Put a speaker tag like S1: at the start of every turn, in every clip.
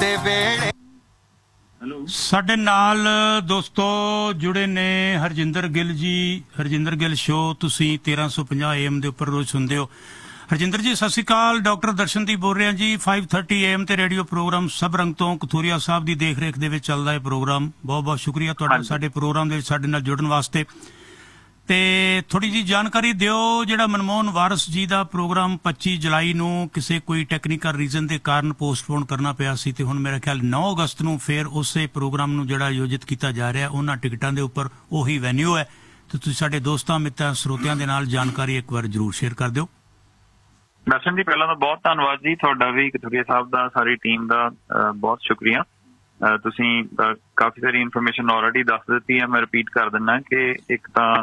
S1: ਦੇ ਵੇਲੇ।
S2: ਸਾਡੇ ਨਾਲ ਦੋਸਤੋ ਜੁੜੇ ਨੇ ਹਰਜਿੰਦਰ ਗਿੱਲ ਜੀ। ਹਰਜਿੰਦਰ ਗਿੱਲ ਸ਼ੋਅ ਤੁਸੀਂ 1350 AM ਦੇ ਉੱਪਰ ਰੋਜ਼ ਸੁਣਦੇ ਹੋ। ਹਰਜਿੰਦਰ ਜੀ ਸਤਿ ਸ਼੍ਰੀ ਅਕਾਲ। ਡਾਕਟਰ ਦਰਸ਼ਨਦੀਪ ਬੋਲ ਰਿਹਾ ਜੀ। 5:30 AM ਤੇ ਰੇਡੀਓ ਪ੍ਰੋਗਰਾਮ ਸਭ ਰੰਗ ਤੋਂ ਕਥੂਰੀਆ ਸਾਹਿਬ ਦੀ ਦੇਖ ਰੇਖ ਦੇ ਵਿੱਚ ਚੱਲਦਾ ਹੈ ਪ੍ਰੋਗਰਾਮ। ਬਹੁਤ ਬਹੁਤ ਸ਼ੁਕਰੀਆ ਤੁਹਾਡਾ ਸਾਡੇ ਪ੍ਰੋਗਰਾਮ ਦੇ ਵਿੱਚ ਸਾਡੇ ਨਾਲ ਜੁੜਨ ਵਾਸਤੇ। ਤੇ ਥੋੜੀ ਜੀ ਜਾਣਕਾਰੀ ਦਿਓ, ਜਿਹੜਾ ਮਨਮੋਹਨ ਵਾਰਿਸ ਜੀ ਦਾ ਪ੍ਰੋਗਰਾਮ 25 ਜੁਲਾਈ ਨੂੰ ਕਿਸੇ ਕੋਈ ਟੈਕਨੀਕਲ ਰੀਜ਼ਨ ਦੇ ਕਾਰਨ ਪੋਸਟਪੋਨ ਕਰਨਾ ਪਿਆ ਸੀ ਤੇ ਹੁਣ ਮੇਰਾ ਖਿਆਲ 9 ਅਗਸਤ ਨੂੰ ਫਿਰ ਉਸੇ ਪ੍ਰੋਗਰਾਮ ਨੂੰ ਜਿਹੜਾ ਆਯੋਜਿਤ ਕੀਤਾ ਜਾ ਰਿਹਾ ਉਹਨਾਂ ਟਿਕਟਾਂ ਦੇ ਉੱਪਰ ਉਹੀ ਵੈਨਿਊ ਹੈ। ਤੇ ਤੁਸੀਂ ਸਾਡੇ ਦੋਸਤਾਂ ਮਿੱਤਰਾਂ ਸਰੋਤਿਆਂ ਦੇ ਨਾਲ ਜਾਣਕਾਰੀ ਇੱਕ ਵਾਰ ਜ਼ਰੂਰ ਸ਼ੇਅਰ ਕਰ ਦਿਓ।
S3: ਦਰਸ਼ਨ ਜੀ ਪਹਿਲਾਂ ਤਾਂ ਬਹੁਤ ਧੰਨਵਾਦ ਜੀ ਤੁਹਾਡਾ ਵੀ, ਕਥੂਰੀਆ ਸਾਹਿਬ ਦਾ, ਸਾਰੀ ਟੀਮ ਦਾ ਬਹੁਤ ਸ਼ੁਕਰੀਆ। ਤੁਸੀਂ ਕਾਫੀ ਸਾਰੀ ਇਨਫੋਰਮੇਸ਼ਨ ਆਲਰੇਡੀ ਦੱਸ ਦਿੱਤੀ ਹੈ। ਮੈਂ ਰਿਪੀਟ ਕਰ ਦਿੰਦਾ ਕਿ ਇੱਕ ਤਾਂ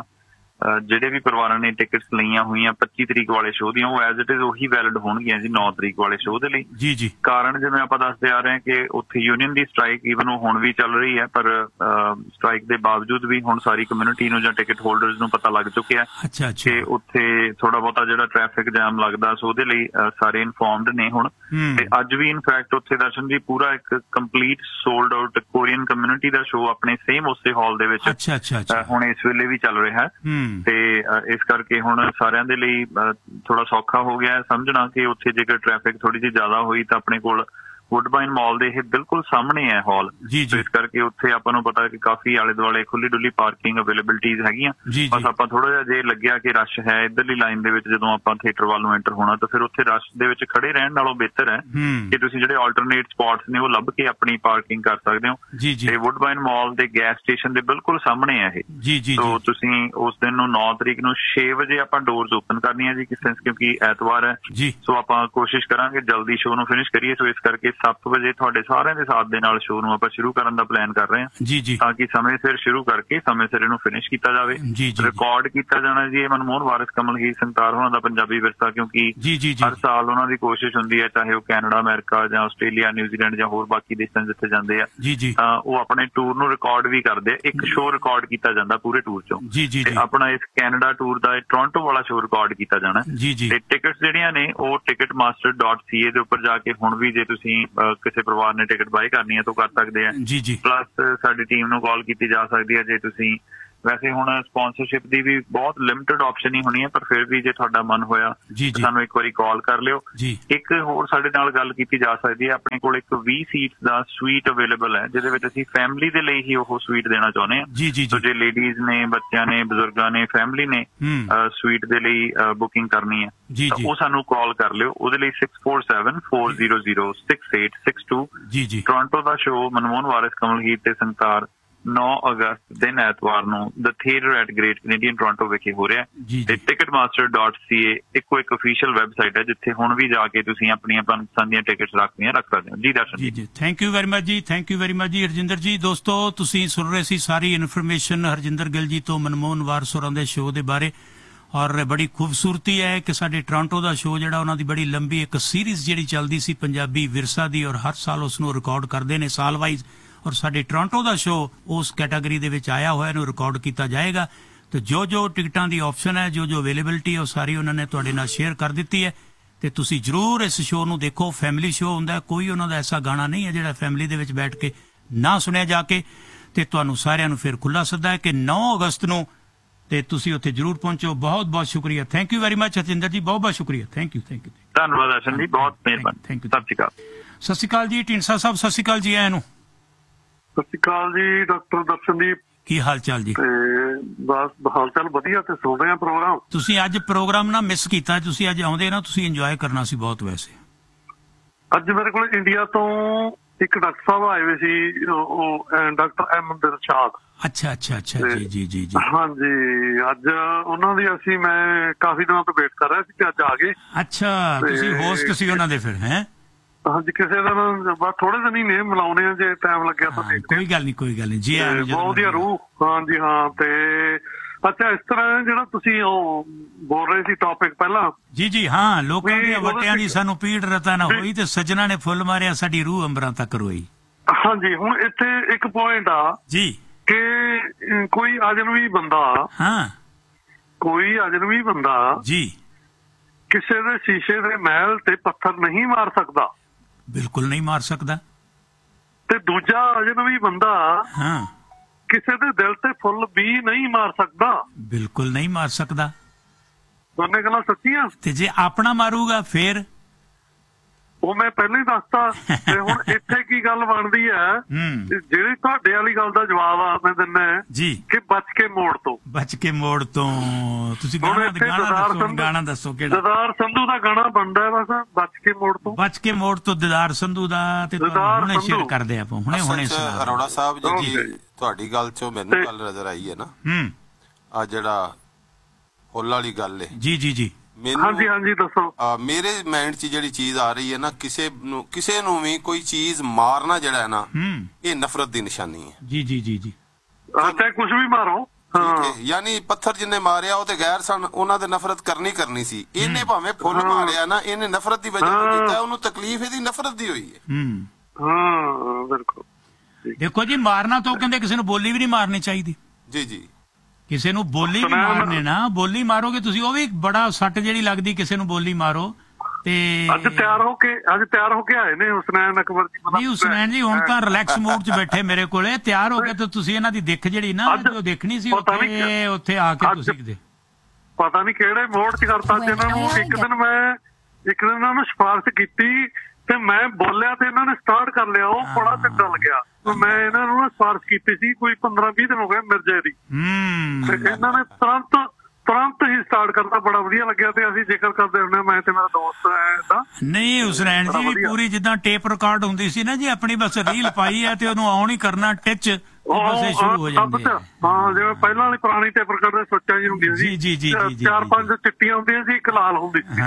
S3: ਜਿਹੜੇ ਵੀ ਪਰਿਵਾਰਾਂ ਨੇ ਟਿਕਟਸ ਲਈਆਂ ਹੋਈਆਂ 25 ਤਰੀਕ ਵਾਲੇ ਸ਼ੋਅ ਦੀਆਂ ਉਹ ਐਜ਼ ਇਟ ਇਜ਼ ਉਹੀ ਵੈਲਿਡ ਹੋਣਗੀਆਂ ਜੀ 9 ਤਰੀਕ ਵਾਲੇ ਸ਼ੋਅ ਦੇ ਲਈ।
S2: ਜੀ ਜੀ।
S3: ਕਾਰਨ ਜਿਵੇਂ ਆਪਾਂ ਦੱਸਦੇ ਆ ਰਹੇ ਹਾਂ ਕਿ ਉੱਥੇ ਯੂਨੀਅਨ ਦੀ ਸਟ੍ਰਾਈਕ ਈਵਨ ਉਹ ਹੁਣ ਵੀ ਚੱਲ ਰਹੀ ਹੈ, ਪਰ ਸਟ੍ਰਾਈਕ ਦੇ ਬਾਵਜੂਦ ਵੀ ਹੁਣ ਸਾਰੀ ਕਮਿਊਨਿਟੀ ਨੂੰ ਜਾਂ ਟਿਕਟ ਹੋਲਡਰਸ ਨੂੰ ਪਤਾ ਲੱਗ ਚੁੱਕਿਆ ਕਿ ਉੱਥੇ ਥੋੜਾ ਬਹੁਤਾ ਜਿਹੜਾ ਟ੍ਰੈਫਿਕ ਜਾਮ ਲੱਗਦਾ ਸੋ ਉਹਦੇ ਲਈ ਸਾਰੇ ਇਨਫੋਰਮਡ ਨੇ ਹੁਣ। ਤੇ ਅੱਜ ਵੀ ਇਨਫੈਕਟ ਉੱਥੇ ਦਰਸ਼ਨ ਜੀ ਪੂਰਾ ਇੱਕ complete sold out Korean community ਦਾ ਸ਼ੋਅ ਆਪਣੇ ਸੇਮ ਉਸੇ ਹਾਲ ਦੇ ਵਿੱਚ ਹੁਣ ਇਸ ਵੇਲੇ ਵੀ ਚੱਲ ਰਿਹਾ ਹੈ। ਤੇ ਇਸ ਕਰਕੇ ਹੁਣ ਸਾਰਿਆਂ ਦੇ ਲਈ ਥੋੜਾ ਸੌਖਾ ਹੋ ਗਿਆ ਸਮਝਣਾ ਕਿ ਉੱਥੇ ਜੇਕਰ ਟ੍ਰੈਫਿਕ ਥੋੜੀ ਜਿਹੀ ਜ਼ਿਆਦਾ ਹੋਈ ਤਾਂ ਆਪਣੇ ਕੋਲ ਵੁੱਡਬਾਈਨ ਮਾਲ ਦੇ ਇਹ ਬਿਲਕੁਲ ਸਾਹਮਣੇ ਹੈ ਹਾਲ। ਇਸ ਕਰਕੇ ਉੱਥੇ ਆਪਾਂ ਨੂੰ ਪਤਾ ਕਿ ਕਾਫੀ ਆਲੇ ਦੁਆਲੇ ਖੁੱਲੀ ਡੁੱਲੀ ਪਾਰਕਿੰਗ ਅਵੇਲੇਬਿਲਿਟੀਜ਼ ਹੈਗੀਆਂ। ਬਸ ਆਪਾਂ ਥੋੜਾ ਜਿਹਾ ਜੇ ਲੱਗਿਆ ਕਿ ਰਸ਼ ਹੈ ਇੱਧਰਲੀ ਲਾਈਨ ਦੇ ਵਿੱਚ ਜਦੋਂ ਆਪਾਂ ਥੀਏਟਰ ਵੱਲ ਨੂੰ ਐਂਟਰ ਹੋਣਾ ਤਾਂ ਫਿਰ ਉੱਥੇ ਰਸ਼ ਦੇ ਵਿੱਚ ਖੜੇ ਰਹਿਣ ਨਾਲੋਂ ਬਿਹਤਰ ਹੈ ਕਿ ਤੁਸੀਂ ਜਿਹੜੇ ਆਲਟਰਨੇਟ ਸਪੌਟਸ ਨੇ ਉਹ ਲੱਭ ਕੇ ਆਪਣੀ ਪਾਰਕਿੰਗ ਕਰ ਸਕਦੇ ਹੋ। ਤੇ ਵੁੱਡਬਾਈਨ ਮਾਲ ਦੇ ਗੈਸ ਸਟੇਸ਼ਨ ਦੇ ਬਿਲਕੁਲ ਸਾਹਮਣੇ ਹੈ ਇਹ। ਸੋ ਤੁਸੀਂ ਉਸ ਦਿਨ ਨੂੰ 9 ਤਰੀਕ ਨੂੰ 6 ਵਜੇ ਆਪਾਂ ਡੋਰਸ ਓਪਨ ਕਰਨੀਆਂ ਜੀ ਕਿਉਂਕਿ ਐਤਵਾਰ ਹੈ। ਸੋ ਆਪਾਂ ਕੋਸ਼ਿਸ਼ ਕਰਾਂਗੇ ਜਲਦੀ ਸ਼ੋਅ ਨੂੰ ਫਿਨਿਸ਼ ਕਰੀਏ। ਸੋ ਇਸ ਕਰਕੇ 7 ਵਜੇ ਤੁਹਾਡੇ ਸਾਰਿਆਂ ਦੇ ਸਾਥ ਦੇ ਨਾਲ ਸ਼ੋਅ ਨੂੰ ਆਪਾਂ ਸ਼ੁਰੂ ਕਰਨ ਦਾ ਪਲਾਨ ਕਰ ਰਹੇ ਹਾਂ ਤਾਂ ਕਿ ਸਮੇਂ ਸਿਰ ਸ਼ੁਰੂ ਕਰਕੇ ਸਮੇਂ ਸਿਰ ਇਹਨੂੰ ਫਿਨਿਸ਼ ਕੀਤਾ ਜਾਵੇ। ਰਿਕਾਰਡ ਕੀਤਾ ਜਾਣਾ ਜੀ ਇਹ ਮਨਮੋਹਨ ਵਾਰਿਸ ਕਮਲਹੀਰ ਸੰਗਤਾਰ ਹੋਣਾ ਦਾ ਪੰਜਾਬੀ ਵਿਰਸਾ, ਕਿਉਂਕਿ ਹਰ ਸਾਲ ਉਹਨਾਂ ਦੀ ਕੋਸ਼ਿਸ਼ ਹੁੰਦੀ ਹੈ ਚਾਹੇ ਉਹ ਕੈਨੇਡਾ, ਅਮਰੀਕਾ ਜਾਂ ਆਸਟ੍ਰੇਲੀਆ, ਨਿਊਜ਼ੀਲੈਂਡ ਜਾਂ ਹੋਰ ਬਾਕੀ ਦੇਸ਼ਾਂ ਜਿੱਥੇ ਜਾਂਦੇ ਆ ਤਾਂ ਉਹ ਆਪਣੇ ਟੂਰ ਨੂੰ ਰਿਕਾਰਡ ਵੀ ਕਰਦੇ ਆ। ਇੱਕ ਸ਼ੋਅ ਰਿਕਾਰਡ ਕੀਤਾ ਜਾਂਦਾ ਪੂਰੇ ਟੂਰ ਚੋਂ। ਤੇ ਆਪਣਾ ਇਸ ਕੈਨੇਡਾ ਟੂਰ ਦਾ ਟੋਰਾਂਟੋ ਵਾਲਾ ਸ਼ੋਅ ਰਿਕਾਰਡ ਕੀਤਾ ਜਾਣਾ। ਤੇ ਟਿਕਟਸ ਜਿਹੜੀਆਂ ਨੇ ਉਹ ticketmaster.ca ਦੇ ਉੱਪਰ ਜਾ ਕੇ ਹੁਣ ਵੀ ਜੇ ਤੁਸੀਂ ਕਿਸੇ ਪਰਿਵਾਰ ਨੇ ਟਿਕਟ ਬਾਈ ਕਰਨੀ ਹੈ ਤਾਂ ਕਰ ਸਕਦੇ ਆ। ਪਲੱਸ ਸਾਡੀ ਟੀਮ ਨੂੰ ਕਾਲ ਕੀਤੀ ਜਾ ਸਕਦੀ ਹੈ ਜੇ ਤੁਸੀਂ ਵੈਸੇ ਹੁਣ ਸਪਾਂਸਰਸ਼ਿਪ ਦੀ ਵੀ ਬਹੁਤ ਲਿਮਟਿਡ ਆਪਸ਼ਨ ਹੀ ਹੋਣੀ ਹੈ, ਪਰ ਫਿਰ ਵੀ ਜੇ ਤੁਹਾਡਾ ਮਨ ਹੋਇਆ ਸਾਨੂੰ ਇੱਕ ਵਾਰੀ ਕਾਲ ਕਰ ਲਿਓ। ਇੱਕ ਹੋਰ ਸਾਡੇ ਨਾਲ ਗੱਲ ਕੀਤੀ ਜਾ ਸਕਦੀ ਹੈ, ਆਪਣੇ ਕੋਲ ਇੱਕ 20 ਸੀਟਸ ਦਾ ਸਵੀਟ ਅਵੇਲੇਬਲ ਹੈ ਜਿਹਦੇ ਵਿੱਚ ਅਸੀਂ ਫੈਮਿਲੀ ਦੇ ਲਈ ਹੀ ਉਹ ਸਵੀਟ ਦੇਣਾ ਚਾਹੁੰਦੇ ਹਾਂ। ਸੋ ਜੇ ਲੇਡੀਜ਼ ਨੇ, ਬੱਚਿਆਂ ਨੇ, ਬਜ਼ੁਰਗਾਂ ਨੇ, ਫੈਮਿਲੀ ਨੇ ਸਵੀਟ ਦੇ ਲਈ ਬੁਕਿੰਗ ਕਰਨੀ ਹੈ ਤਾਂ ਉਹ ਸਾਨੂੰ ਕਾਲ ਕਰ ਲਿਓ। ਉਹਦੇ ਲਈ 6474006862 ਟੋਰਾਂਟੋ ਦਾ ਸ਼ੋਅ ਮਨਮੋਹਨ ਵਾਰਿਸ ਕਮਲਹੀਰ ਤੇ ਸੰਗਤਾਰ 9 ਅਗਸਤ ਦਿਨ ਐਤਵਾਰ ਨੂੰ ਦ theatre at great Canadian Toronto ਵਿਖੇ ਹੋ ਰਿਹਾ ਤੇ ticketmaster.ca ਇੱਕੋ ਇੱਕ ਅਫੀਸ਼ੀਅਲ ਵੈਬਸਾਈਟ ਹੈ ਜਿੱਥੇ ਹੁਣ ਵੀ ਜਾ ਕੇ ਤੁਸੀਂ ਆਪਣੀਆਂ ਪਸੰਦ ਦੀਆਂ ਟਿਕਟਸ ਰੱਖ ਸਕਦੇ ਹੋ। ਜੀ ਦਰਸ਼ਨ ਜੀ
S2: ਥੈਂਕ ਯੂ ਵੈਰੀ ਮਚ ਜੀ। ਥੈਂਕ ਯੂ ਵੈਰੀ ਮਚ ਜੀ ਹਰਜਿੰਦਰ ਜੀ। ਦੋਸਤੋ ਤੁਸੀਂ ਸੁਣ ਰਹੇ ਸੀ ਸਾਰੀ ਇਨਫੋਰਮੇਸ਼ਨ ਹਰਜਿੰਦਰ ਗਿੱਲ ਜੀ ਤੋਂ ਮਨਮੋਹਨ ਵਾਰਿਸ ਹੋਰਾਂ ਦੇ ਸ਼ੋਅ ਦੇ ਬਾਰੇ। ਔਰ ਬੜੀ ਖੂਬਸੂਰਤੀ ਹੈ ਕਿ ਸਾਡੇ ਟੋਰਾਂਟੋ ਦਾ ਸ਼ੋਅ ਜਿਹੜਾ ਉਹਨਾਂ ਦੀ ਬੜੀ ਲੰਬੀ ਇੱਕ ਸੀਰੀਜ਼ ਜਿਹੜੀ ਚੱਲਦੀ ਸੀ ਪੰਜਾਬੀ ਵਿਰਸਾ ਦੀ ਔਰ ਹਰ ਸਾਲ ਉਸ ਨੂੰ ਰਿਕਾਰਡ ਕਰਦੇ ਨੇ ਸਾਲ ਵਾਈਜ਼। ਔਰ ਸਾਡੇ ਟੋਰਾਂਟੋ ਦਾ ਸ਼ੋਅ ਉਸ ਕੈਟਾਗਰੀ ਦੇ ਵਿੱਚ ਆਇਆ ਹੋਇਆ, ਇਹਨੂੰ ਰਿਕਾਰਡ ਕੀਤਾ ਜਾਏਗਾ। ਤੇ ਜੋ ਟਿਕਟਾਂ ਦੀ ਆਪਸ਼ਨ ਹੈ, ਜੋ ਅਵੇਲੇਬਿਲਿਟੀ ਹੈ ਉਹ ਸਾਰੀ ਉਹਨਾਂ ਨੇ ਤੁਹਾਡੇ ਨਾਲ ਸ਼ੇਅਰ ਕਰ ਦਿੱਤੀ ਹੈ। ਤੇ ਤੁਸੀਂ ਜ਼ਰੂਰ ਇਸ ਸ਼ੋਅ ਨੂੰ ਦੇਖੋ। ਫੈਮਿਲੀ ਸ਼ੋਅ ਹੁੰਦਾ, ਕੋਈ ਉਹਨਾਂ ਦਾ ਐਸਾ ਗਾਣਾ ਨਹੀਂ ਹੈ ਜਿਹੜਾ ਫੈਮਿਲੀ ਦੇ ਵਿੱਚ ਬੈਠ ਕੇ ਨਾ ਸੁਣਿਆ ਜਾ ਕੇ। ਤੇ ਤੁਹਾਨੂੰ ਸਾਰਿਆਂ ਨੂੰ ਫਿਰ ਖੁੱਲਾ ਸੱਦਾ ਹੈ ਕਿ 9 ਅਗਸਤ ਨੂੰ ਤੇ ਤੁਸੀਂ ਉੱਥੇ ਜ਼ਰੂਰ ਪਹੁੰਚੋ। ਬਹੁਤ ਬਹੁਤ ਸ਼ੁਕਰੀਆ। Thank you very much Harjinder ਜੀ। ਬਹੁਤ ਬਹੁਤ ਸ਼ੁਕਰੀਆ। Thank you.
S3: ਧੰਨਵਾਦ ਅਸ਼ਨ ਜੀ, ਬਹੁਤ ਮਿਹਰਬਾਨੀ।
S2: Thank you.
S3: ਸਤਿ ਸ਼੍ਰੀ ਅਕਾਲ।
S2: ਸਤਿ ਸ਼੍ਰੀ ਅਕਾਲ ਜੀ ਢੀਂਡਸਾ ਸਾਹਿਬ। ਸਤਿ ਸ਼੍ਰੀ ਅਕਾਲ ਜੀ। ਆਇਆਂ ਨੂੰ
S4: ਸਤਿ ਸ਼੍ਰੀ ਅਕਾਲ ਜੀ ਡਾਕਟਰ ਦਰਸ਼ਨਦੀਪ।
S2: ਕੀ ਹਾਲ ਚਾਲ ਜੀ?
S4: ਬਸ ਹਾਲ ਚਾਲ ਵਧੀਆ ਤੇ ਸੁਣ ਰਹੇ ਆ ਪ੍ਰੋਗਰਾਮ।
S2: ਤੁਸੀਂ ਅੱਜ ਪ੍ਰੋਗਰਾਮ ਨਾ ਮਿਸ ਕੀਤਾ। ਤੁਸੀਂ ਅੱਜ ਆਉਂਦੇ ਨਾ, ਤੁਸੀਂ ਇੰਜੋਏ ਕਰਨਾ ਸੀ ਬਹੁਤ। ਵੈਸੇ
S4: ਅੱਜ ਮੇਰੇ ਕੋਲ ਇੰਡੀਆ ਤੋਂ ਇੱਕ ਡਾਕਟਰ ਸਾਹਿਬ ਆਏ ਹੋਏ ਸੀ, ਉਹ ਡਾਕਟਰ ਐਮ ਦਿਲਸ਼ਾਦ।
S2: ਅੱਛਾ ਜੀ।
S4: ਹਾਂਜੀ, ਅੱਜ ਉਹਨਾਂ ਦੀ ਮੈਂ ਕਾਫੀ ਦਿਨਾਂ ਤੋਂ ਵੇਟ ਕਰ ਰਿਹਾ ਸੀ ਤੇ ਅੱਜ ਆ ਗਏ।
S2: ਅੱਛਾ, ਤੁਸੀਂ ਹੋਸਟ ਸੀ ਉਹਨਾਂ ਦੇ ਫਿਰ? ਹੈ
S4: ਹਾਂਜੀ, ਕਿਸੇ ਦਿਨ ਬਸ ਥੋੜੇ ਦਿਨ ਹੀ ਨੇ, ਮਿਲਾਉਣੇ ਆ ਜੇ ਟਾਈਮ ਲੱਗਿਆ ਤਾਂ।
S2: ਕੋਈ ਗੱਲ ਨਹੀਂ ਜੀ।
S4: ਬਹੁਤ ਵਧੀਆ ਰੂਹ। ਹਾਂਜੀ ਹਾਂ। ਤੇ ਅੱਛਾ, ਇਸ ਤਰ੍ਹਾਂ ਜਿਹੜਾ ਤੁਸੀਂ ਉਹ ਬੋਲ ਰਹੇ ਸੀ ਟੌਪਿਕ ਪਹਿਲਾਂ।
S2: ਜੀ ਹਾਂ, ਲੋਕਾਂ ਦੀਆਂ ਵੱਟਿਆਂ ਦੀ ਸਾਨੂੰ ਪੀੜ ਰਤਾ ਨਾ ਹੋਈ ਤੇ ਸੱਜਣਾ ਨੇ ਫੁੱਲ ਮਾਰਿਆ, ਸਾਡੀ ਰੂਹ ਅੰਬਰਾਂ ਤੱਕ ਰੋਈ।
S4: ਹਾਂਜੀ, ਹੁਣ ਇੱਥੇ ਇੱਕ ਪੁਆਇੰਟ ਆ
S2: ਜੀ
S4: ਕਿ ਕੋਈ ਅਜਨਬੀ ਬੰਦਾ
S2: ਜੀ
S4: ਕਿਸੇ ਦੇ ਸ਼ੀਸ਼ੇ ਦੇ ਮਹਿਲ ਤੇ ਪੱਥਰ ਨਹੀਂ ਮਾਰ ਸਕਦਾ।
S2: ਬਿਲਕੁਲ ਨਹੀਂ ਮਾਰ ਸਕਦਾ।
S4: ਤੇ ਦੂਜਾ ਅਜਨਬੀ ਬੰਦਾ
S2: ਹਾਂ
S4: ਕਿਸੇ ਦੇ ਦਿਲ ਤੇ ਫੁੱਲ ਵੀ ਨਹੀਂ ਮਾਰ ਸਕਦਾ।
S2: ਬਿਲਕੁਲ ਨਹੀਂ ਮਾਰ ਸਕਦਾ।
S4: ਦੋਨੇ ਗੱਲਾਂ ਸੱਚੀਆਂ।
S2: ਤੇ ਜੇ ਆਪਣਾ ਮਾਰੂਗਾ ਫੇਰ
S4: ਉਹ ਮੈਂ ਪਹਿਲਾਂ ਹੀ ਦੱਸਤਾ। ਤੇ ਹੁਣ ਇੱਥੇ ਕੀ ਗੱਲ ਬਣਦੀ ਹੈ, ਜਿਹੜੀ ਤੁਹਾਡੇ ਵਾਲੀ ਗੱਲ ਦਾ ਜਵਾਬ ਆ ਮੈਂ ਦਿੰਦਾ
S2: ਜੀ
S4: ਕਿ ਬਚ ਕੇ ਮੋੜ ਤੋਂ।
S2: ਬਚ ਕੇ ਮੋੜ ਤੋਂ ਤੁਸੀਂ ਗਾਣਾ ਦੱਸੋ ਕਿਹੜਾ?
S4: ਦਦਾਰ ਸੰਧੂ ਦਾ ਗਾਣਾ ਬਣਦਾ ਹੈ ਬਸ, ਬਚ ਕੇ ਮੋੜ ਤੋਂ।
S2: ਬਚ ਕੇ ਮੋੜ ਤੋਂ ਦਦਾਰ ਸੰਧੂ ਦਾ। ਤੇ ਹੁਣੇ ਸ਼ੇਅਰ ਕਰਦੇ ਆਪਾਂ ਹੁਣੇ
S1: ਅਰੋੜਾ ਸਾਹਿਬ ਜੀ ਤੁਹਾਡੀ ਗੱਲ ਚੋਂ ਮੈਨੂੰ ਗੱਲ ਨਜ਼ਰ ਆਈ ਹੈ ਨਾ, ਆ ਜਿਹੜਾ ਫੁੱਲ ਵਾਲੀ ਗੱਲ ਹੈ। ਜੀ ਜੀ ਜੀ
S4: ਹਾਂਜੀ ਦੱਸੋ।
S1: ਮੇਰੇ ਮਾਈਂਡ 'ਚ ਜਿਹੜੀ ਚੀਜ਼ ਆ ਰਹੀ ਹੈ ਨਾ, ਕਿਸੇ ਨੂੰ ਵੀ ਕੋਈ ਚੀਜ਼ ਮਾਰਨਾ ਜਿਹੜਾ ਹੈ ਨਾ, ਇਹ ਨਫ਼ਰਤ ਦੀ ਨਿਸ਼ਾਨੀ ਹੈ।
S2: ਜੀ ਜੀ ਜੀ ਜੀ
S4: ਚਾਹੇ ਕੁਝ ਵੀ ਮਾਰੋ।
S1: ਯਾਨੀ ਪੱਥਰ ਜਿੰਨੇ ਮਾਰਿਆ ਉਹ ਤੇ ਗੈਰ ਸਨ, ਉਹਨਾਂ ਦੇ ਨਫ਼ਰਤ ਕਰਨੀ ਸੀ। ਇਹਨੇ ਭਾਵੇਂ ਫੁੱਲ ਮਾਰਿਆ ਨਾ, ਇਹਨੇ ਨਫ਼ਰਤ ਦੀ ਵਜ੍ਹਾ ਨਾਲ ਕੀਤਾ, ਉਹਨੂੰ ਤਕਲੀਫ ਇਹਦੀ ਨਫ਼ਰਤ ਦੀ ਹੋਈ ਹੈ।
S4: ਹਾਂ ਬਿਲਕੁਲ।
S2: ਦੇਖੋ ਜੀ, ਮਾਰਨਾ ਤਾਂ ਕਹਿੰਦੇ ਕਿਸੇ ਨੂੰ ਬੋਲੀ ਵੀ ਨਹੀਂ ਮਾਰਨੀ ਚਾਹੀਦੀ।
S1: ਜੀ ਜੀ
S2: ਕਿਸੇ ਨੂੰ ਬੋਲੀ ਵੀ ਮਾਰਨੇ ਨਾ, ਬੋਲੀ ਮਾਰੋਗੇ ਤੁਸੀਂ ਉਹ ਵੀ ਬੜਾ ਸੱਟ ਜਿਹੜੀ ਲੱਗਦੀ ਕਿਸੇ ਨੂੰ ਬੋਲੀ ਮਾਰੋ। ਤੇ
S4: ਅੱਜ ਤਿਆਰ ਹੋ ਕੇ ਆਏ ਨੇ ਹੁਸਨੈਨ ਅਕਬਰ ਜੀ।
S2: ਨਹੀਂ ਹੁਸਨੈਨ ਜੀ ਹੁਣ ਤਾਂ ਰਿਲੈਕਸ ਮੂਡ 'ਚ ਬੈਠੇ ਮੇਰੇ ਕੋਲੇ, ਤਿਆਰ ਹੋ ਕੇ ਤੇ ਤੁਸੀਂ ਇਹਨਾਂ ਦੀ ਦਿੱਖ ਜਿਹੜੀ ਨਾ ਜੋ ਦੇਖਣੀ ਸੀ ਉੱਥੇ ਆ ਕੇ ਤੁਸੀਂ
S4: ਪਤਾ ਨਹੀਂ ਕਿਹੜੇ ਮੋੜ 'ਚ ਕਰਤਾ ਜਿਹਨਾਂ ਨੂੰ। ਇੱਕ ਦਿਨ ਇਹਨਾਂ ਨੂੰ ਸਿਫਾਰਿਸ਼ ਕੀਤੀ ਤੇ ਮੈਂ ਬੋਲਿਆ ਤੇ ਇਹਨਾਂ ਨੇ ਸਟਾਰਟ ਕਰ ਲਿਆ, ਉਹ ਬੜਾ ਚੰਗਾ ਲੱਗਿਆ। ਮੈਂ ਇਹਨਾਂ ਨੂੰ ਸਿਫਾਰਿਸ਼ ਕੀਤੀ ਸੀ ਕੋਈ 15-20 ਦਿਨ ਹੋ ਗਏ ਮਿਰਜ਼ੇ ਦੀ, ਤੇ ਇਹਨਾਂ ਨੇ ਤੁਰੰਤ ਹੀ ਸਟਾਰਟ ਕਰਤਾ, ਬੜਾ ਵਧੀਆ ਲੱਗਿਆ। ਤੇ ਅਸੀਂ ਜ਼ਿਕਰ ਕਰਦੇ ਹੁੰਦੇ, ਮੈਂ ਤੇ ਮੇਰਾ ਦੋਸਤ ਹੈ।
S2: ਨਹੀਂ ਹੁਸਨੈਨ ਜੀ ਵੀ ਪੂਰੀ ਜਿੱਦਾਂ ਟੇਪ ਰਿਕਾਰਡ ਹੁੰਦੀ ਸੀ ਨਾ ਜੀ ਆਪਣੀ, ਬਸ ਰੀਲ ਪਾਈ ਹੈ ਤੇ ਉਹਨੂੰ ਆਉਣ ਹੀ ਕਰਨਾ ਟਿਚ ਸ਼ੁਰੂ ਹੋ ਜਾਂਦੇ।
S4: ਹਾਂ ਜਿਵੇਂ ਪਹਿਲਾਂ ਵਾਲੀ ਪੁਰਾਣੀ ਟੇਪ ਰਿਕਾਰਡ ਦੇ ਸੋਚਾਂ ਜੀ ਹੁੰਦੀਆਂ ਸੀ।
S2: ਜੀ
S4: 4-5 ਚਿੱਟੀਆਂ ਹੁੰਦੀਆਂ ਸੀ, ਇੱਕ ਲਾਲ ਹੁੰਦੀ ਸੀ।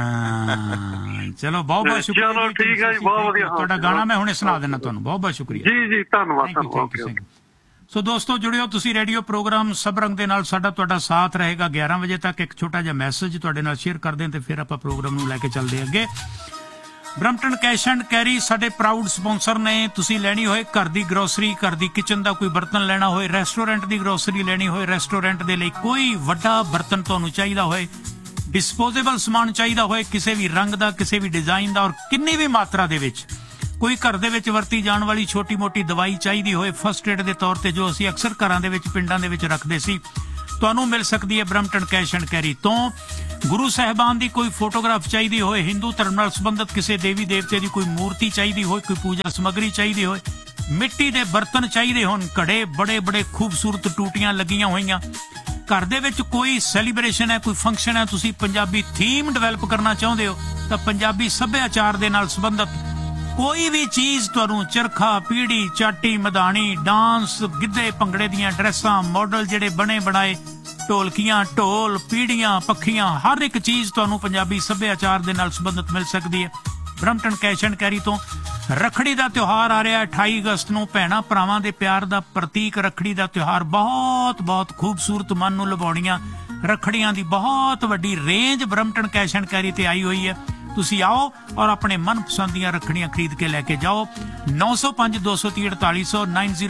S2: ਚਲੋ ਬਹੁਤ ਬਹੁਤ ਸ਼ੁਕਰੀਆ।
S4: ਚਲੋ ਠੀਕ ਹੈ ਜੀ, ਬਹੁਤ ਵਧੀਆ।
S2: ਤੁਹਾਡਾ ਗਾਣਾ ਮੈਂ ਹੁਣੇ ਸੁਣਾ ਦੇਣਾ ਤੁਹਾਨੂੰ। ਬਹੁਤ ਬਹੁਤ ਸ਼ੁਕਰੀਆ
S4: ਜੀ ਧੰਨਵਾਦ।
S2: ਸੋ ਦੋਸਤੋ ਜੁੜਿਓ ਤੁਸੀਂ ਰੇਡੀਓ ਪ੍ਰੋਗਰਾਮ ਸਭ ਰੰਗ ਦੇ ਨਾਲ, ਸਾਡਾ ਤੁਹਾਡਾ ਸਾਥ ਰਹੇਗਾ 11 ਵਜੇ ਤੱਕ। ਇੱਕ ਛੋਟਾ ਜਿਹਾ ਮੈਸੇਜ ਤੁਹਾਡੇ ਨਾਲ ਸ਼ੇਅਰ ਕਰਦੇ ਹਾਂ ਤੇ ਫਿਰ ਆਪਾਂ ਪ੍ਰੋਗਰਾਮ ਨੂੰ ਲੈ ਕੇ ਚੱਲਦੇ ਅੱਗੇ। ਬਰੰਪਟਨ ਕੈਸ਼ ਐਂਡ ਕੈਰੀ ਸਾਡੇ ਪ੍ਰਾਊਡ ਸਪਾਂਸਰ ਨੇ। ਤੁਸੀਂ ਲੈਣੀ ਹੋਏ ਘਰ ਦੀ ਗਰੋਸਰੀ, ਘਰ ਦੀ ਕਿਚਨ ਦਾ ਕੋਈ ਬਰਤਨ ਲੈਣਾ ਹੋਏ, ਰੈਸਟੋਰੈਂਟ ਦੀ ਗਰੋਸਰੀ ਲੈਣੀ ਹੋਏ, ਰੈਸਟੋਰੈਂਟ ਦੇ ਲਈ ਕੋਈ ਵੱਡਾ ਬਰਤਨ ਤੁਹਾਨੂੰ ਚਾਹੀਦਾ ਹੋਏ, ਡਿਸਪੋਜ਼ੇਬਲ ਸਮਾਨ ਚਾਹੀਦਾ ਹੋਏ ਕਿਸੇ ਵੀ ਰੰਗ ਦਾ, ਕਿਸੇ ਵੀ ਡਿਜ਼ਾਈਨ ਦਾ, ਔਰ ਕਿੰਨੀ ਵੀ ਮਾਤਰਾ ਦੇ ਵਿੱਚ, ਕੋਈ ਘਰ ਦੇ ਵਿੱਚ ਵਰਤੀ ਜਾਣ ਵਾਲੀ ਛੋਟੀ ਮੋਟੀ ਦਵਾਈ ਚਾਹੀਦੀ ਹੋਏ ਫਸਟ ਏਡ ਦੇ ਤੌਰ ਤੇ, ਜੋ ਅਸੀਂ ਅਕਸਰ ਘਰਾਂ ਦੇ ਵਿੱਚ ਪਿੰਡਾਂ ਦੇ ਵਿੱਚ ਰੱਖਦੇ ਸੀ, ਤੁਹਾਨੂੰ ਮਿਲ ਸਕਦੀ ਹੈ ਬਰੰਪਟਨ ਕੈਸ਼ ਐਂਡ ਕੈਰੀ ਤੋਂ। ਗੁਰੂ ਸਾਹਿਬਾਨ ਦੀ ਕੋਈ ਫੋਟੋਗ੍ਰਾਫ ਚਾਹੀਦੀ ਹੋਏ, ਹਿੰਦੂ ਧਰਮ ਨਾਲ ਸੰਬੰਧਿਤ ਕਿਸੇ ਦੇਵੀ ਦੇਵਤੇ ਦੀ ਕੋਈ ਮੂਰਤੀ ਚਾਹੀਦੀ ਹੋਏ, ਕੋਈ ਪੂਜਾ ਸਮੱਗਰੀ ਚਾਹੀਦੀ ਹੋਏ, ਮਿੱਟੀ ਦੇ ਬਰਤਨ ਚਾਹੀਦੇ ਹੋਣ, ਘੜੇ ਬੜੇ ਬੜੇ ਖੂਬਸੂਰਤ ਟੂਟੀਆਂ ਲੱਗੀਆਂ ਹੋਈਆਂ, ਘਰ ਦੇ ਵਿੱਚ ਕੋਈ ਸੈਲੀਬ੍ਰੇਸ਼ਨ ਹੈ, ਕੋਈ ਫੰਕਸ਼ਨ ਹੈ, ਤੁਸੀਂ ਪੰਜਾਬੀ ਥੀਮ ਡਿਵੈਲਪ ਕਰਨਾ ਚਾਹੁੰਦੇ ਹੋ ਤਾਂ ਪੰਜਾਬੀ ਸੱਭਿਆਚਾਰ ਦੇ ਨਾਲ ਸੰਬੰਧਿਤ ਕੋਈ ਵੀ ਚੀਜ਼ ਤੁਹਾਨੂੰ, ਚਰਖਾ, ਪੀੜੀ, ਚਾਟੀ, ਮਧਾਣੀ, ਡਾਂਸ, ਗਿੱਧੇ ਭੰਗੜੇ ਦੀਆਂ ਡਰੈਸਾਂ, ਮਾਡਲ ਜਿਹੜੇ ਬਣੇ ਬਣਾਏ, ਢੋਲਕੀਆਂ, ਢੋਲ, ਪੀੜੀਆਂ, ਪੱਖੀਆਂ, ਹਰ ਇੱਕ ਚੀਜ਼ ਤੁਹਾਨੂੰ ਪੰਜਾਬੀ ਸੱਭਿਆਚਾਰ ਦੇ ਨਾਲ ਸੰਬੰਧਿਤ ਮਿਲ ਸਕਦੀ ਹੈ ਬਰੰਪਟਨ ਕੈਸ਼ ਐਂਡ ਕੈਰੀ ਤੋਂ। ਰੱਖੜੀ ਦਾ ਤਿਉਹਾਰ ਆ ਰਿਹਾ 28 ਅਗਸਤ ਨੂੰ। ਭੈਣਾਂ ਭਰਾਵਾਂ ਦੇ ਪਿਆਰ ਦਾ ਪ੍ਰਤੀਕ ਰੱਖੜੀ ਦਾ ਤਿਉਹਾਰ, ਬਹੁਤ ਬਹੁਤ ਖੂਬਸੂਰਤ, ਮਨ ਨੂੰ ਲੁਭਾਉਣੀਆਂ ਰੱਖੜੀਆਂ ਦੀ ਬਹੁਤ ਵੱਡੀ ਰੇਂਜ ਬਰੰਪਟਨ ਕੈਸ਼ ਐਂਡ ਕੈਰੀ ਤੇ ਆਈ ਹੋਈ ਹੈ। ਤੁਸੀਂ ਆਓ ਔਰ ਆਪਣੇ ਮਨਪਸੰਦ ਦੀਆਂ ਰੱਖੜੀਆਂ ਖਰੀਦ ਕੇ ਲੈ ਕੇ ਜਾਓ। 905-230-4800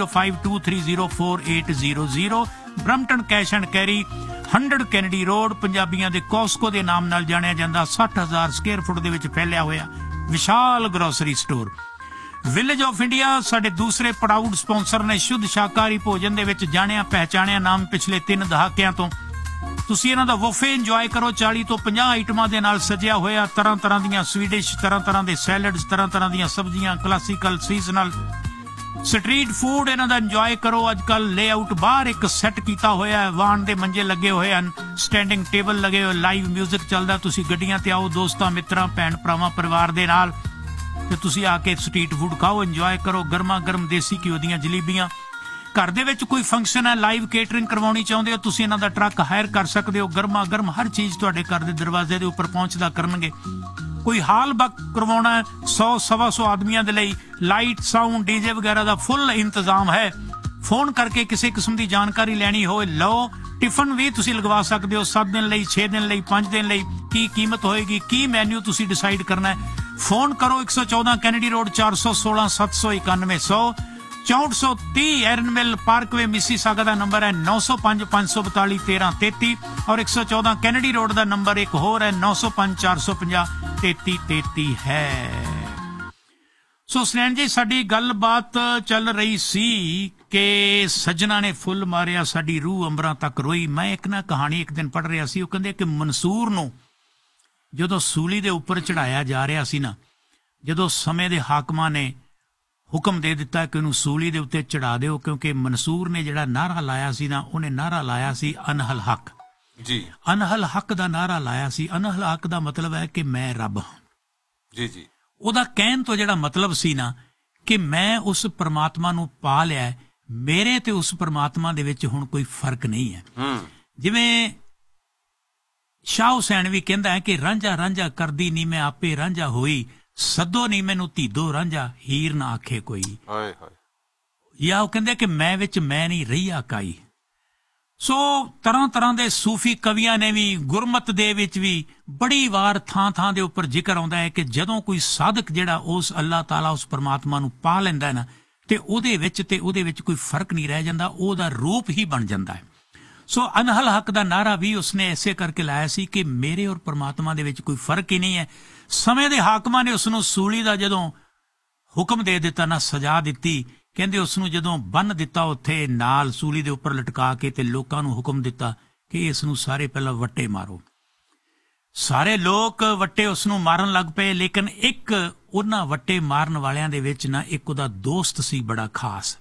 S2: 9052304800 ਬਰੰਪਟਨ cash and carry 100 Kennedy road, ਪੰਜਾਬੀਆਂ ਦੇ ਕੋਸਕੋ ਦੇ ਨਾਮ ਨਾਲ ਜਾਣਿਆ ਜਾਂਦਾ। 60,000 ਸਕੁਅਰ ਫੁੱਟ ਦੇ ਵਿੱਚ ਫੈਲਿਆ ਹੋਇਆ ਵਿਸ਼ਾਲ grocery store. Village of India ਸਾਡੇ ਦੂਸਰੇ ਪ੍ਰਾਊਡ ਸਪਾਂਸਰ ਨੇ। ਸ਼ੁੱਧ ਸ਼ਾਕਾਹਾਰੀ ਭੋਜਨ ਦੇ ਵਿੱਚ ਜਾਣਿਆ ਪਹਿਚਾਣਿਆ ਨਾਮ ਪਿਛਲੇ 3 ਦਹਾਕਿਆਂ ਤੋਂ। ਤੁਸੀਂ ਇਹਨਾਂ ਦਾ ਵਫੇ ਇੰਜੋਏ ਕਰੋ। 40 ਤੋਂ 50 ਆਈਟਮਾਂ ਦੇ ਨਾਲ ਸਜਿਆ ਹੋਇਆ, ਤਰ੍ਹਾਂ ਤਰ੍ਹਾਂ ਦੀਆਂ ਸਵੀਡਿਸ਼, ਤਰ੍ਹਾਂ ਤਰ੍ਹਾਂ ਦੇ ਸੈਲਡਸ, ਤਰ੍ਹਾਂ ਤਰ੍ਹਾਂ ਦੀਆਂ ਸਬਜ਼ੀਆਂ, ਕਲਾਸੀਕਲ, ਸੀਜ਼ਨਲ, ਸਟਰੀਟ ਫੂਡ ਇਹਨਾਂ ਦਾ ਇੰਜੋਏ ਕਰੋ। ਅੱਜ ਕੱਲ ਲੇਆਊਟ ਬਾਹਰ ਇੱਕ ਸੈੱਟ ਕੀਤਾ ਹੋਇਆ ਹੈ, ਵਾਣ ਦੇ ਮੰਜੇ ਲੱਗੇ ਹੋਏ ਹਨ, ਸਟੈਂਡਿੰਗ ਟੇਬਲ ਲੱਗੇ ਹੋਏ, ਲਾਈਵ ਮਿਊਜ਼ਿਕ ਚੱਲਦਾ। ਤੁਸੀਂ ਗੱਡੀਆਂ ਤੇ ਆਓ ਦੋਸਤਾਂ ਮਿੱਤਰਾਂ ਭੈਣ ਭਰਾਵਾਂ ਪਰਿਵਾਰ ਦੇ ਨਾਲ, ਤੇ ਤੁਸੀਂ ਆ ਕੇ ਸਟਰੀਟ ਫੂਡ ਖਾਓ, ਇੰਜੋਏ ਕਰੋ। ਗਰਮਾ ਗਰਮ ਦੇਸੀ ਘਿਓ ਦੀਆਂ ਜਲੇਬੀਆਂ। ਘਰ ਦੇ ਵਿੱਚ ਕੋਈ ਫੰਕਸ਼ਨ ਹੈ, ਲਾਈਵ ਕੇਟਰਿੰਗ ਕਰਵਾਉਣੀ ਚਾਹੁੰਦੇ ਹੋ, ਤੁਸੀਂ ਇਹਨਾਂ ਦਾ ਟਰੱਕ ਹਾਇਰ ਕਰ ਸਕਦੇ ਹੋ। ਗਰਮਾ ਗਰਮ ਹਰ ਚੀਜ਼ ਤੁਹਾਡੇ ਘਰ ਦੇ ਦਰਵਾਜ਼ੇ ਦੇ ਉੱਪਰ ਪਹੁੰਚਦਾ ਕਰਨਗੇ। ਕੋਈ ਹਾਲ ਬਕ ਕਰਵਾਉਣਾ ਹੈ 100-125 ਆਦਮੀਆਂ ਦੇ ਲਈ, ਲਾਈਟ, ਸਾਊਂਡ, ਡੀਜੇ ਵਗੈਰਾ ਦਾ ਫੁੱਲ ਇੰਤਜ਼ਾਮ ਹੈ। ਫੋਨ ਕਰਕੇ ਕਿਸੇ ਕਿਸਮ ਦੀ ਜਾਣਕਾਰੀ ਲੈਣੀ ਹੋਵੇ ਲਓ। ਟਿਫਨ ਵੀ ਤੁਸੀਂ ਲਗਵਾ ਸਕਦੇ ਹੋ 7 ਦਿਨ ਲਈ, 6 ਦਿਨ ਲਈ, 5 ਦਿਨ ਲਈ। ਕੀ ਕੀਮਤ ਹੋਏਗੀ, ਕੀ ਮੈਨੂ ਤੁਸੀਂ ਡਿਸਾਈਡ ਕਰਨਾ ਹੈ। ਫੋਨ ਕਰੋ 114 ਕੈਨੇਡੀ ਰੋਡ 416 791 100 6430 ਐਰਨਮਿਲ ਪਾਰਕਵੇ ਮਿਸੀਸਾਗਾ ਦਾ ਨੰਬਰ ਹੈ 905 542 1333 ਔਰ 114 ਕੈਨੇਡੀ ਰੋਡ ਦਾ ਨੰਬਰ ਇੱਕ ਹੋਰ ਹੈ 905 450 3333 ਹੈ। ਸੋ ਸਨੈਨ ਜੀ, ਸਾਡੀ ਗੱਲਬਾਤ ਚੱਲ ਰਹੀ ਸੀ ਕਿ ਸੱਜਣਾ ਨੇ ਫੁੱਲ ਮਾਰਿਆ, ਸਾਡੀ ਰੂਹ ਅੰਬਰਾਂ ਤੱਕ ਰੋਈ। ਮੈਂ ਇੱਕ ਨਾ ਕਹਾਣੀ ਇੱਕ ਦਿਨ ਪੜ੍ਹ ਰਿਹਾ ਸੀ, ਉਹ ਕਹਿੰਦੇ ਕਿ ਮਨਸੂਰ ਨੂੰ ਜਦੋਂ ਸੂਲੀ ਦੇ ਉੱਪਰ ਚੜਾਇਆ ਜਾ ਰਿਹਾ ਸੀ ਨਾ, ਜਦੋਂ ਸਮੇਂ ਦੇ ਹਾਕਮਾਂ ਨੇ ਹੁਕਮ ਦੇ ਦਿੱਤਾ ਕਿ ਉਹਨੂੰ ਸੂਲੀ ਦੇ ਉੱਤੇ ਚੜਾ ਦਿਓ, ਕਿਉਂਕਿ ਮਨਸੂਰ ਨੇ ਜਿਹੜਾ ਨਾਅਰਾ ਲਾਇਆ ਸੀ ਨਾ, ਉਹਨੇ ਨਾਅਰਾ ਲਾਇਆ ਸੀ ਅਨਹਲ ਹੱਕ
S1: ਜੀ।
S2: ਅਨਹਲ ਹੱਕ ਦਾ ਨਾਅਰਾ ਲਾਇਆ ਸੀ। ਅਨਹਲ ਹੱਕ ਦਾ ਮਤਲਬ ਹੈ ਕਿ ਮੈਂ ਰੱਬ ਹਾਂ
S1: ਜੀ ਜੀ।
S2: ਉਹਦਾ ਕਹਿਣ ਤੋਂ ਜਿਹੜਾ ਮਤਲਬ ਸੀ ਨਾ ਕਿ ਮੈਂ ਉਸ ਪਰਮਾਤਮਾ ਨੂੰ ਪਾ ਲਿਆ, ਮੇਰੇ ਤੇ ਉਸ ਪਰਮਾਤਮਾ ਦੇ ਵਿੱਚ ਹੁਣ ਕੋਈ ਫਰਕ ਨਹੀਂ ਹੈ। ਜਿਵੇਂ ਸ਼ਾਹ ਹੁਸੈਨ ਵੀ ਕਹਿੰਦਾ ਹੈ ਕਿ ਰਾਂਝਾ ਰਾਂਝਾ ਕਰਦੀ ਨੀ ਮੈਂ ਆਪੇ ਰਾਂਝਾ ਹੋਈ, ਸੱਦੋ ਨੀ ਮੈਨੂੰ ਧੀਦੋ ਰਾਂਝਾ, ਹੀਰ ਨਾ ਆਖੇ ਕੋਈ।
S1: ਹਾਏ ਹਾਏ।
S2: ਜਾਂ ਉਹ ਕਹਿੰਦੇ ਕਿ ਮੈਂ ਵਿੱਚ ਮੈਂ ਨਹੀਂ ਰਹੀਆ ਕਾਈ। ਸੋ ਤਰ੍ਹਾਂ ਤਰ੍ਹਾਂ ਦੇ ਸੂਫੀ ਕਵੀਆਂ ਨੇ ਵੀ, ਗੁਰਮਤ ਦੇ ਵਿੱਚ ਵੀ ਬੜੀ ਵਾਰ ਥਾਂ ਥਾਂ ਦੇ ਉੱਪਰ ਜ਼ਿਕਰ ਆਉਂਦਾ ਹੈ ਕਿ ਜਦੋਂ ਕੋਈ ਸਾਧਕ ਜਿਹੜਾ ਉਸ ਅੱਲਾਹ ਤਾਲਾ, ਉਸ ਪਰਮਾਤਮਾ ਨੂੰ ਪਾ ਲੈਂਦਾ ਨਾ, ਤੇ ਉਹਦੇ ਵਿੱਚ ਕੋਈ ਫਰਕ ਨਹੀਂ ਰਹਿ ਜਾਂਦਾ, ਉਹਦਾ ਰੂਪ ਹੀ ਬਣ ਜਾਂਦਾ ਹੈ। ਸੋ ਅਨਹਲ ਹੱਕ ਦਾ ਨਾਰਾ ਵੀ ਉਸਨੇ ਐਸੇ ਕਰਕੇ ਲਾਇਆ ਸੀ ਕਿ ਮੇਰੇ ਔਰ ਪਰਮਾਤਮਾ ਦੇ ਵਿੱਚ ਕੋਈ ਫਰਕ ਹੀ ਨਹੀਂ ਹੈ। ਸਮੇਂ ਦੇ ਹਾਕਮਾਂ ਨੇ ਉਸਨੂੰ ਸੂਲੀ ਦਾ ਜਦੋਂ ਹੁਕਮ ਦੇ ਦਿੱਤਾ ਨਾ, ਸਜ਼ਾ ਦਿੱਤੀ, ਕਹਿੰਦੇ ਉਸਨੂੰ ਜਦੋਂ ਬੰਨ੍ਹ ਦਿੱਤਾ ਉੱਥੇ ਨਾਲ ਸੂਲੀ ਦੇ ਉੱਪਰ ਲਟਕਾ ਕੇ, ਤੇ ਲੋਕਾਂ ਨੂੰ ਹੁਕਮ ਦਿੱਤਾ ਕਿ ਇਸ ਨੂੰ ਸਾਰੇ ਪਹਿਲਾਂ ਵੱਟੇ ਮਾਰੋ। ਸਾਰੇ ਲੋਕ ਵੱਟੇ ਉਸਨੂੰ ਮਾਰਨ ਲੱਗ ਪਏ, ਲੇਕਿਨ ਇੱਕ ਉਹਨਾਂ ਵੱਟੇ ਮਾਰਨ ਵਾਲਿਆਂ ਦੇ ਵਿੱਚ ਨਾ ਇੱਕ ਉਹਦਾ ਦੋਸਤ ਸੀ ਬੜਾ ਖਾਸ।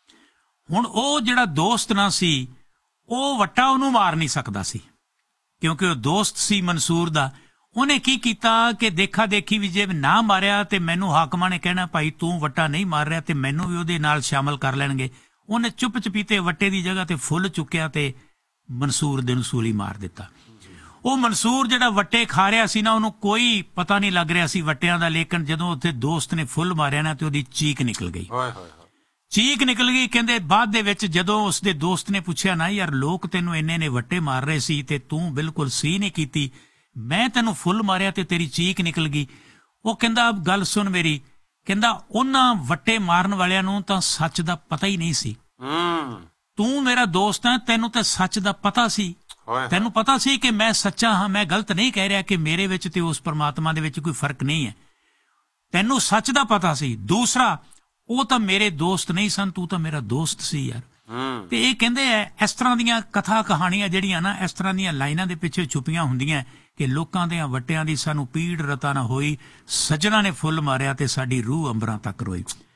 S2: ਹੁਣ ਉਹ ਜਿਹੜਾ ਦੋਸਤ ਨਾ ਸੀ, ਉਹ ਵੱਟਾ ਉਹਨੂੰ ਮਾਰ ਨਹੀਂ ਸਕਦਾ ਸੀ, ਕਿਉਂਕਿ ਉਹ ਦੋਸਤ ਸੀ ਮਨਸੂਰ ਦਾ। ਉਹਨੇ ਕੀ ਕੀਤਾ ਕਿ ਦੇਖਾ ਦੇਖੀ ਵੀ ਜੇ ਨਾ ਮਾਰਿਆ ਤੇ ਮੈਨੂੰ ਹਾਕਮਾਂ ਨੇ ਕਹਿਣਾ ਭਾਈ ਤੂੰ ਵੱਟਾ ਨਹੀਂ ਮਾਰ ਰਿਹਾ ਤੇ ਮੈਨੂੰ ਵੀ ਉਹਦੇ ਨਾਲ ਸ਼ਾਮਲ ਕਰ ਲੈਣਗੇ। ਉਹਨੇ ਚੁੱਪ ਚਪੀਤੇ ਵੱਟੇ ਦੀ ਜਗ੍ਹਾ ਤੇ ਫੁੱਲ ਚੁੱਕਿਆ ਤੇ ਮਨਸੂਰ ਦੇ ਨੂੰ ਸੂਲੀ ਮਾਰ ਦਿੱਤਾ। ਉਹ ਮਨਸੂਰ ਜਿਹੜਾ ਵੱਟੇ ਖਾ ਰਿਹਾ ਸੀ ਨਾ, ਉਹਨੂੰ ਕੋਈ ਪਤਾ ਨਹੀਂ ਲੱਗ ਰਿਹਾ ਸੀ ਵੱਟਿਆਂ ਦਾ, ਲੇਕਿਨ ਜਦੋਂ ਉੱਥੇ ਦੋਸਤ ਨੇ ਫੁੱਲ ਮਾਰਿਆ ਨਾ ਤੇ ਉਹਦੀ ਚੀਕ ਨਿਕਲ ਗਈ। ਚੀਕ ਨਿਕਲ ਗਈ। ਕਹਿੰਦੇ ਬਾਅਦ ਦੇ ਵਿੱਚ ਜਦੋਂ ਉਸਦੇ ਦੋਸਤ ਨੇ ਪੁੱਛਿਆ ਨਾ ਯਾਰ ਲੋਕ ਤੈਨੂੰ ਇੰਨੇ ਨੇ ਵੱਟੇ ਮਾਰ ਰਹੇ ਸੀ ਤੇ ਤੂੰ ਬਿਲਕੁਲ ਸੀ ਨਹੀਂ ਕੀਤੀ, ਮੈਂ ਤੈਨੂੰ ਫੁੱਲ ਮਾਰਿਆ ਤੇ ਤੇਰੀ ਚੀਕ ਨਿਕਲ ਗਈ। ਉਹ ਕਹਿੰਦਾ ਗੱਲ ਸੁਣ ਮੇਰੀ, ਕਹਿੰਦਾ ਉਹਨਾਂ ਵੱਟੇ ਮਾਰਨ ਵਾਲਿਆਂ ਨੂੰ ਤਾਂ ਸੱਚ ਦਾ ਪਤਾ ਹੀ ਨਹੀਂ ਸੀ। ਤੂੰ ਮੇਰਾ ਦੋਸਤ ਹੈ, ਤੈਨੂੰ ਤਾਂ ਸੱਚ ਦਾ ਪਤਾ ਸੀ, ਤੈਨੂੰ ਪਤਾ ਸੀ ਕਿ ਮੈਂ ਸੱਚਾ ਹਾਂ, ਮੈਂ ਗਲਤ ਨਹੀਂ ਕਹਿ ਰਿਹਾ ਕਿ ਮੇਰੇ ਵਿੱਚ ਤੇ ਉਸ ਪਰਮਾਤਮਾ ਦੇ ਵਿੱਚ ਕੋਈ ਫਰਕ ਨਹੀਂ ਹੈ, ਤੈਨੂੰ ਸੱਚ ਦਾ ਪਤਾ ਸੀ। ਦੂਸਰਾ, ਉਹ ਤਾਂ ਮੇਰੇ ਦੋਸਤ ਨਹੀਂ ਸਨ, ਤੂੰ ਤਾਂ ਮੇਰਾ ਦੋਸਤ ਸੀ ਯਾਰ। ਤੇ ਇਹ ਕਹਿੰਦੇ ਐ ਇਸ ਤਰ੍ਹਾਂ ਦੀਆਂ ਕਥਾ ਕਹਾਣੀਆਂ ਜਿਹੜੀਆਂ ਨਾ, ਇਸ ਤਰ੍ਹਾਂ ਦੀਆਂ ਲਾਈਨਾਂ ਦੇ ਪਿੱਛੇ ਛੁਪੀਆਂ ਹੁੰਦੀਆਂ ਕਿ ਲੋਕਾਂ ਦੇ ਵੱਟਿਆਂ ਦੀ ਸਾਨੂੰ ਪੀੜ ਰਤਾ ਨਾ ਹੋਈ, ਸੱਜਣਾ ਨੇ ਫੁੱਲ ਮਾਰਿਆ ਤੇ ਸਾਡੀ ਰੂਹ ਅੰਬਰਾਂ ਤੱਕ ਰੋਈ।